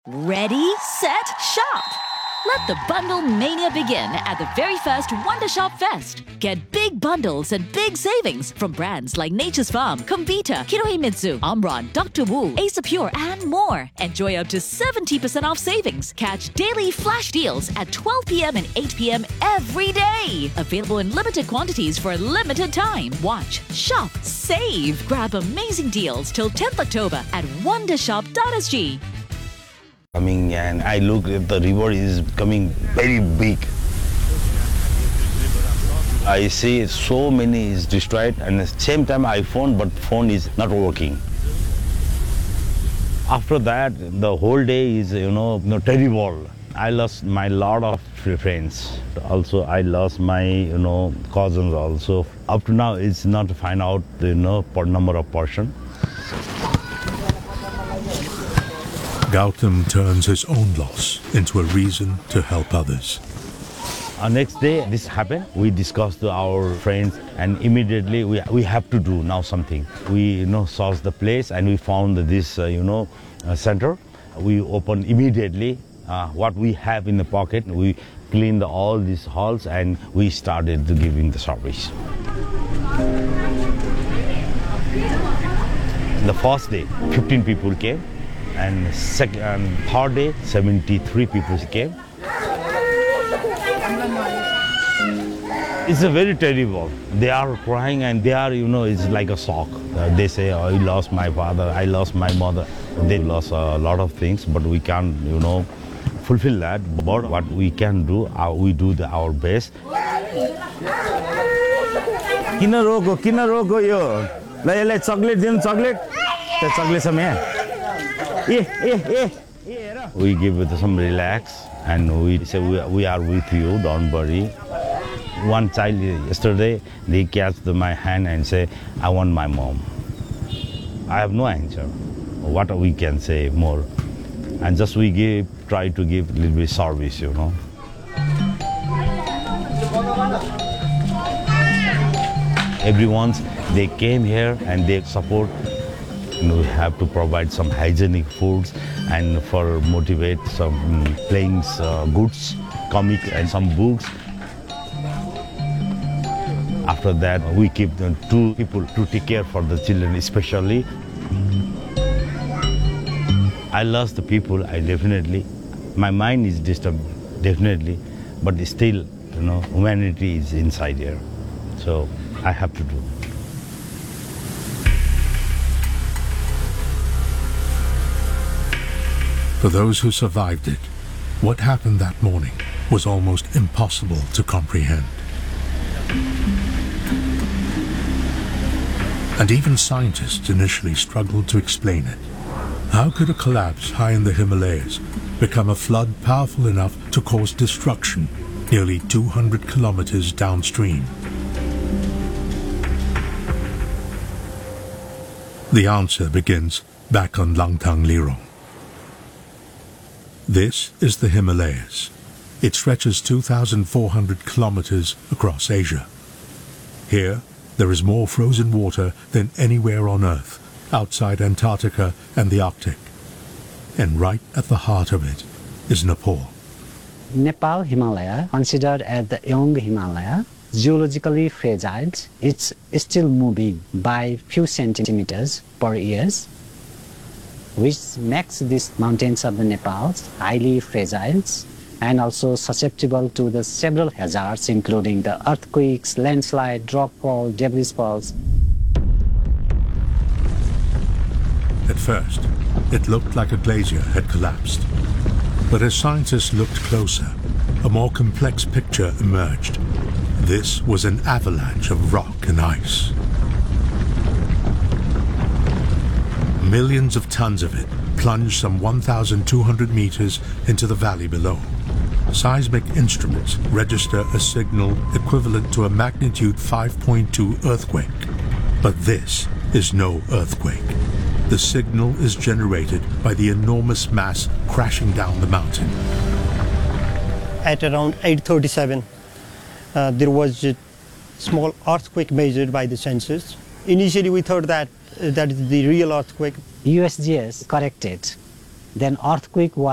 Ready, set, shop! Let the bundle mania begin at the very first Wonder Shop Fest. Get big bundles and big savings from brands like Nature's Farm, Comvita, Kinohimitsu, Omron, Dr. Wu, Ace Pure, and more. Enjoy up to 70% off savings. Catch daily flash deals at 12 p.m. and 8 p.m. every day. Available in limited quantities for a limited time. Watch, shop, save. Grab amazing deals till 10th October at wondershop.sg. Coming and I look at the river is becoming very big. I see so many is destroyed, and at the same time iPhone, but phone is not working. After that, the whole day is terrible. I lost my lot of friends. Also, I lost my cousins also. Up to now, it's not to find out per number of person. Gautam turns his own loss into a reason to help others. Next day, this happened. We discussed to our friends, and immediately we have to do now something. We searched the place, and we found this center. We opened immediately what we have in the pocket. We cleaned all these halls, and we started to giving the service. The first day, 15 people came. And third day, 73 people came. It's a very terrible. They are crying and they are, it's like a shock. They say, I lost my father, I lost my mother. They lost a lot of things, but we can't, fulfill that. But what we can do, we do our best. Kina roko yo. Let chocolate, then chocolate. The chocolate some. We give it some relax and we say we are with you, don't worry. One child yesterday, they catch my hand and say, I want my mom. I have no answer. What we can say more? And just we try to give a little bit service, Everyone, they came here and they support. We have to provide some hygienic foods and for motivate some playing goods, comic and some books. After that, we keep 2 people to take care for the children especially. I lost the people, my mind is disturbed, definitely, but still, humanity is inside here. So I have to do. For those who survived it, what happened that morning was almost impossible to comprehend. And even scientists initially struggled to explain it. How could a collapse high in the Himalayas become a flood powerful enough to cause destruction nearly 200 kilometers downstream? The answer begins back on Langtang Lirong. This is the Himalayas. It stretches 2,400 kilometers across Asia. Here, there is more frozen water than anywhere on Earth, outside Antarctica and the Arctic. And right at the heart of it is Nepal. Nepal Himalaya, considered as the young Himalaya, geologically fragile. It's still moving by few centimeters per year, which makes these mountains of the Nepal highly fragile and also susceptible to the several hazards, including the earthquakes, landslide, rockfall, debris falls. At first, it looked like a glacier had collapsed. But as scientists looked closer, a more complex picture emerged. This was an avalanche of rock and ice. Millions of tons of it plunged some 1,200 meters into the valley below. Seismic instruments register a signal equivalent to a magnitude 5.2 earthquake. But this is no earthquake. The signal is generated by the enormous mass crashing down the mountain. At around 8:37, there was a small earthquake measured by the sensors. Initially, we thought that is the real earthquake. USGS corrected. Then earthquake was